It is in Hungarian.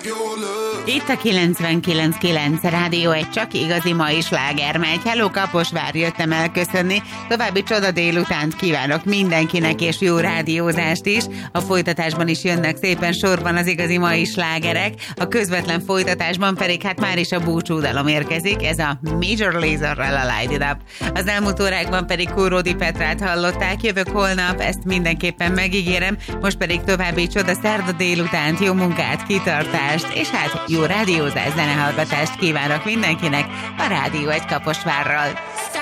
Itt a 99.9 Rádió egy csak igazi mai sláger megy. Hello Kaposvár, jöttem elköszönni. További csoda délutánt kívánok mindenkinek, és jó rádiózást is. A folytatásban is jönnek szépen sorban az igazi mai slágerek. A közvetlen folytatásban pedig hát már is a búcsúdalom érkezik. Ez a Major Laserrel a Light It Up. Az elmúlt órákban pedig Kóródi Petrát hallották. Jövök holnap, ezt mindenképpen megígérem. Most pedig további csoda szerda délutánt, jó munkát, kitartást, és hát jó rádiózás, zenehallgatást kívánok mindenkinek a Rádió egy Kaposvárral.